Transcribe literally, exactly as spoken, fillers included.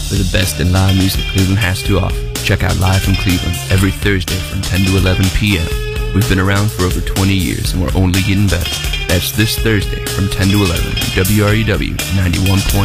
for the best in live music Cleveland has to offer. Check out Live from Cleveland every Thursday from ten to eleven p.m. We've been around for over twenty years and we're only getting better. That's this Thursday from ten to eleven on W R E W ninety-one point one.